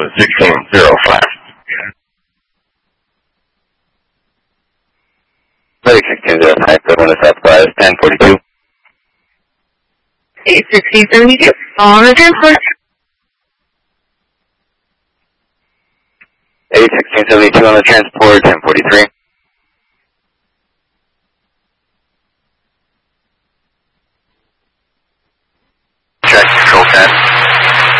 is 1605. Medic 1605, good one is Southwest 1042. 81672, on the transport. 81672 on the transport, 1043.